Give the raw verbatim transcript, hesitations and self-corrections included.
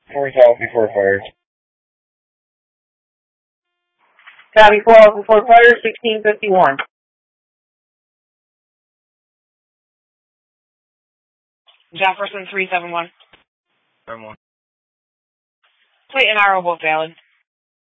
Four south before fire. Copy four before fire, sixteen fifty-one. Jefferson three seven one. Seven one. Plate and arrow both valid.